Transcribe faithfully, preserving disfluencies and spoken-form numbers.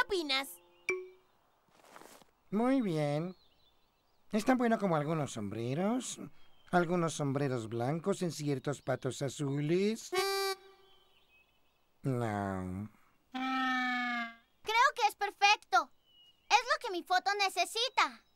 opinas? Muy bien. ¿Es tan bueno como algunos sombreros? ¿Algunos sombreros blancos en ciertos patos azules? No. Creo que es perfecto. Es lo que mi foto necesita.